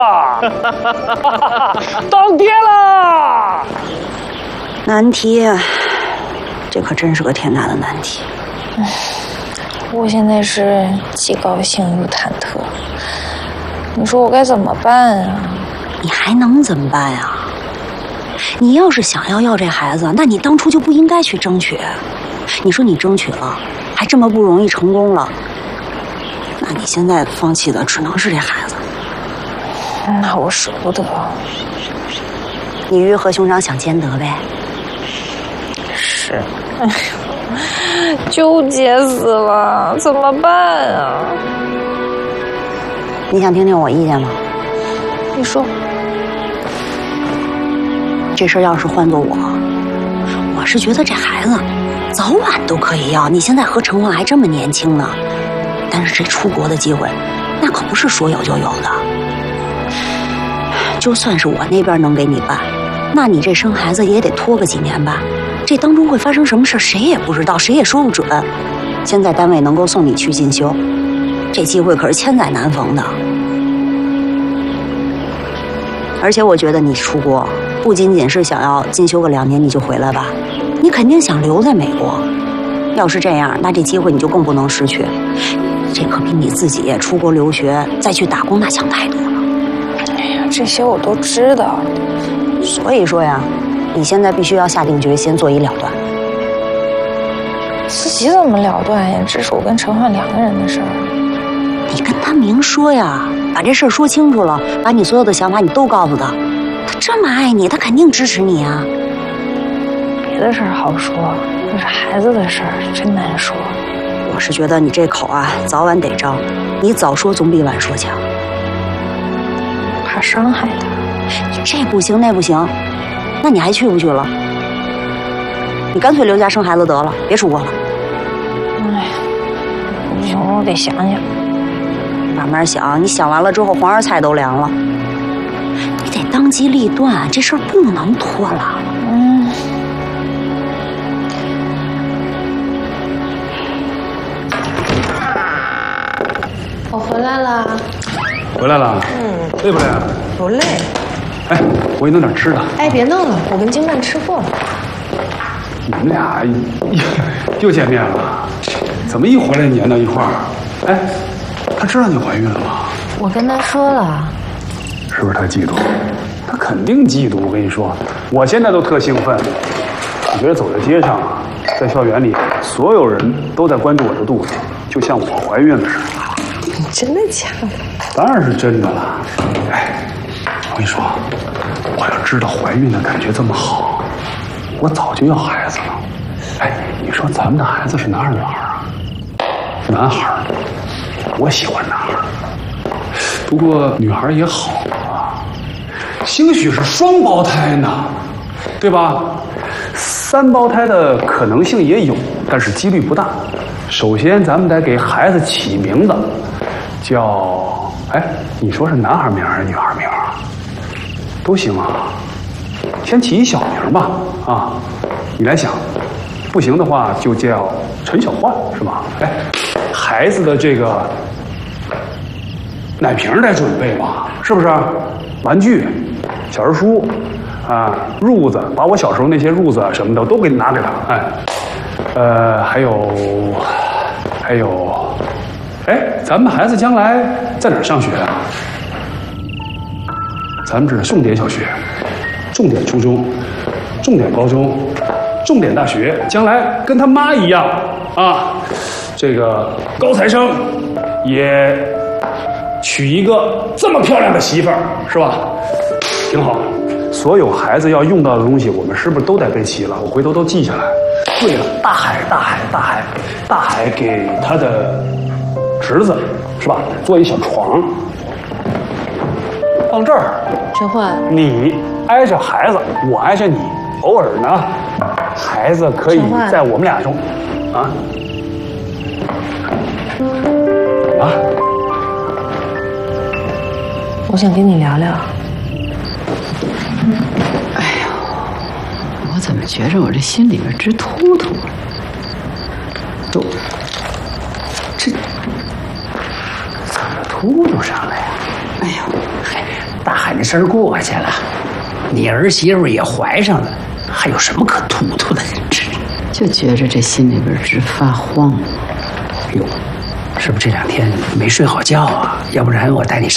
当爹啦！ 难题，这可真是个天大的难题。 我现在是既高兴又忐忑，你说我该怎么办啊？ 你还能怎么办呀？你要是想要这孩子，那你当初就不应该去争取。你说你争取了，还这么不容易成功了，那你现在放弃的只能是这孩子。 那我舍不得。 你鱼和熊掌想兼得呗。 是，哎呦，纠结死了，怎么办啊？ 你想听听我意见吗？ 你说。 这事儿要是换做我是觉得这孩子早晚都可以要。你现在和程旺还这么年轻呢，但是这出国的机会，那可不是说有就有的。就算是我那边能给你办，那你这生孩子也得拖个几年吧。这当中会发生什么事，谁也不知道，谁也说不准。现在单位能够送你去进修，这机会可是千载难逢的。而且我觉得你出国不仅仅是想要进修个2年你就回来吧，你肯定想留在美国。要是这样，那这机会你就更不能失去。这可比你自己出国留学再去打工那强太多了。 哎呀，这些我都知道。 所以说呀，你现在必须要下定决心，做一了断。 自己怎么了断呀？这是我跟陈焕2个人的事儿。 你跟他明说呀，把这事儿说清楚了，把你所有的想法你都告诉他。他这么爱你，他肯定支持你啊。 别的事儿好说，可是孩子的事儿真难说。 我是觉得你这口啊，早晚得张，你早说总比晚说强。 怕伤害他。 这不行那不行，那你还去不去了？你干脆留家生孩子得了，别出国了。 哎呀，不行，我得想想。 慢慢想，你想完了之后，黄芽菜都凉了。你得当机立断，这事儿不能拖了。 我回来了。 回来了。累不累啊？ 不累。 哎，我给你弄点吃的。 哎，别弄了，我跟金曼吃过了。 你们俩又见面了，怎么一回来黏到一块儿？哎，他知道你怀孕了吗？ 我跟他说了。 是不是他嫉妒？他肯定嫉妒。我跟你说，我现在都特兴奋。我觉得走在街上啊，在校园里，所有人都在关注我的肚子，就像我怀孕了似的。 你真的假的？ 当然是真的了。哎，我跟你说，我要知道怀孕的感觉这么好，我早就要孩子了。哎，你说咱们的孩子是男孩儿女孩儿啊？男孩儿，我喜欢男孩儿。不过女孩儿也好啊，兴许是双胞胎呢，对吧？3胞胎的可能性也有，但是几率不大。首先，咱们得给孩子起名字，叫……哎，你说是男孩名还是女孩名？都行啊，先起一小名吧。啊，你来想，不行的话就叫陈小焕，是吧？哎，孩子的这个奶瓶得准备嘛，是不是？玩具、小人书啊，褥子，把我小时候那些褥子什么的都给拿给他。哎，还有，哎，咱们孩子将来在哪儿上学啊？咱们这是重点小学、重点初中、重点高中、重点大学，将来跟他妈一样啊，这个高材生，也娶一个这么漂亮的媳妇儿，是吧？挺好。所有孩子要用到的东西，我们是不是都得备齐了？我回头都记下来。对了，大海给他的侄子是吧？做一小床，放这儿。 陈焕， 你挨着孩子，我挨着你。偶尔呢，孩子可以在我们俩中，啊。 我想跟你聊聊。 哎呦，我怎么觉着我这心里边直突突？这怎么突突上来呀？哎呦， 大海的事儿过去了，你儿媳妇也怀上了，还有什么可突突的？ 就觉着这心里边直发慌。 哟，是不是这2天没睡好觉啊？要不然我带你上。